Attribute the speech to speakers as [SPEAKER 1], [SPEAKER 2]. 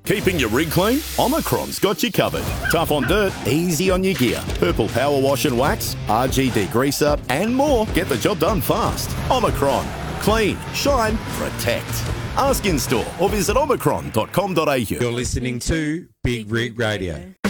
[SPEAKER 1] Keeping your rig clean? Omicron's got you covered. Tough on dirt, easy on your gear. Purple Power Wash and Wax, RG Degreaser, and more. Get the job done fast. Omicron. Clean, shine, protect. Ask in store or visit omicron.com.au.
[SPEAKER 2] You're listening to Big Rig Radio.